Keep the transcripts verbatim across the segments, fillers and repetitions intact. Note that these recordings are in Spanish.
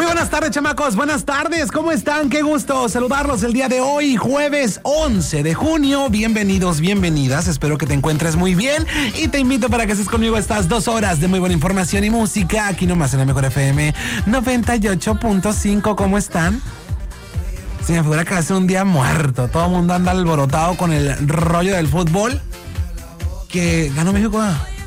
buenas tardes, chamacos. Buenas tardes. ¿Cómo están? Qué gusto saludarlos el día de hoy, jueves once de junio. Bienvenidos, bienvenidas. Espero que te encuentres muy bien y te invito para que estés conmigo estas dos horas de muy buena información y música aquí nomás en la Mejor F M noventa y ocho punto cinco. ¿Cómo están? Se me figura que hace un día muerto. Todo el mundo anda alborotado con el rollo del fútbol. Que ganó México.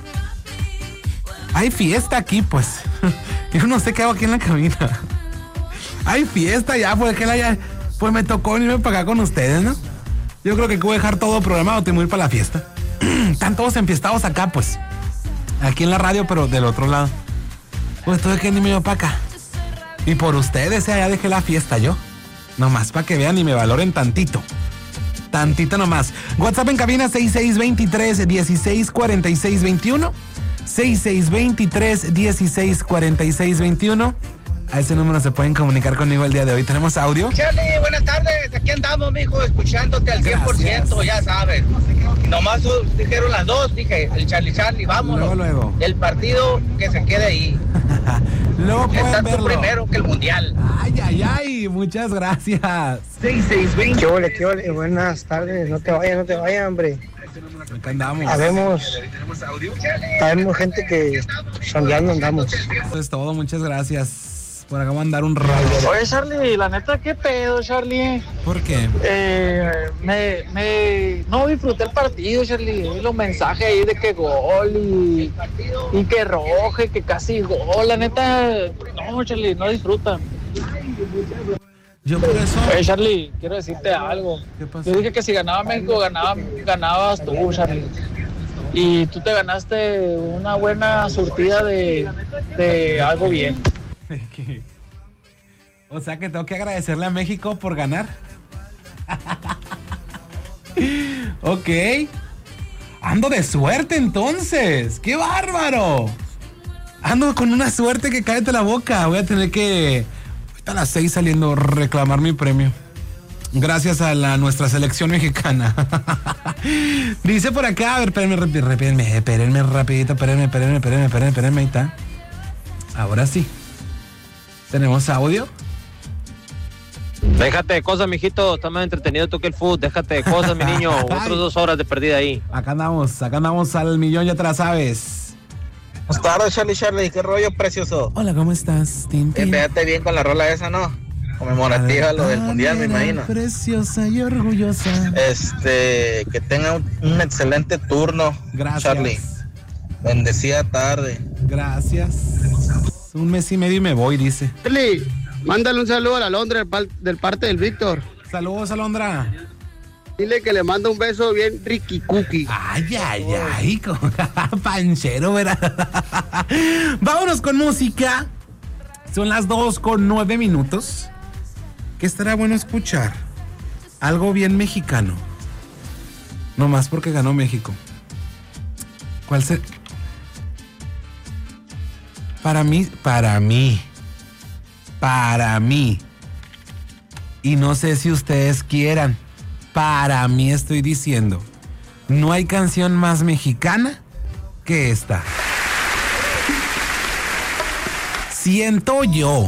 Hay fiesta aquí, pues. Yo no sé qué hago aquí en la cabina. Hay fiesta ya, pues que la ya, pues me tocó irme para acá con ustedes, ¿no? Yo creo que voy a dejar todo programado, tengo que ir para la fiesta. Están todos enfiestados acá, pues. Aquí en la radio, pero del otro lado. Pues tuve que ni me iba para acá. Y por ustedes, ya dejé la fiesta yo. Nomás para que vean y me valoren tantito. Tantito nomás. WhatsApp en cabina seis seis dos tres, uno seis cuatro seis dos uno. seis seis dos tres, uno seis cuatro seis dos uno. A ese número se pueden comunicar conmigo el día de hoy. ¿Tenemos audio? Charlie, buenas tardes. Aquí andamos, mijo, escuchándote al cien por ciento, gracias. Ya sabes. Nomás dijeron las dos, dije, el Charlie Charlie, vámonos. Luego, luego. El partido que se quede ahí. Luego pueden Está verlo. primero que el mundial. Ay, ay, ay. Muchas gracias. seis seis dos ¿Qué ole, qué ole? Buenas tardes. No te vayas, no te vayas, hombre. Acá andamos. Habemos, habemos gente que sondeando andamos. Eso es todo. Muchas gracias. Por acá voy a andar un rayo. Oye, Charlie, la neta, ¿qué pedo, Charlie? ¿Por qué? Eh, me, me, no disfruté el partido, Charlie. Y los mensajes ahí de que gol y, y que roje, que casi gol. La neta, no, Charlie, no disfrutan. Yo por eso... Oye, Charlie, quiero decirte algo. ¿Qué pasó? Yo dije que si ganaba México, ganaba, ganabas tú, Charlie. Y tú te ganaste una buena surtida de, de algo bien. O sea que tengo que agradecerle a México por ganar. Ok. Ando de suerte entonces. ¡Qué bárbaro! Ando con una suerte que cállate la boca. Voy a tener que a las seis saliendo reclamar mi premio. Gracias a la, nuestra selección mexicana. Dice por acá, a ver, espérenme, espérenme, espérenme rapidito, espérenme, espérenme, espérenme, espérenme, espérenme, ahí está. Ahora sí. ¿Tenemos audio? Déjate de cosas, mijito. Está más entretenido tú que el fútbol. Déjate de cosas, mi niño. Otras dos horas de perdida ahí. Acá andamos, acá andamos al millón, ya te la sabes. Buenas tardes, Charlie Charlie. ¿Qué rollo, precioso? Hola, ¿cómo estás, Tintín? Quédate bien con la rola esa, ¿no? Conmemorativa, lo del mundial, me imagino. Preciosa y orgullosa. Este, que tenga un, un excelente turno, Gracias. Charlie. Bendecida tarde. Gracias. Un mes y medio y me voy, dice. Charlie, mándale un saludo a la Londra del, par- del parte del Víctor. Saludos, Alondra. Dile que le manda un beso bien ricky cookie. Ay, ay, ay, con panchero, ¿verdad? Vámonos con música. Son las dos con nueve minutos. ¿Qué estará bueno escuchar? Algo bien mexicano. No más porque ganó México. ¿Cuál se...? Para mí, para mí, para mí, y no sé si ustedes quieran, para mí estoy diciendo, no hay canción más mexicana que esta. Siento yo